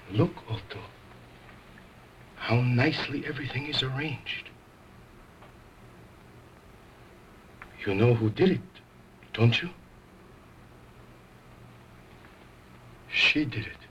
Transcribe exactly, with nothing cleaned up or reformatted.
Look, Otto, how nicely everything is arranged. You know who did it, don't you? She did it.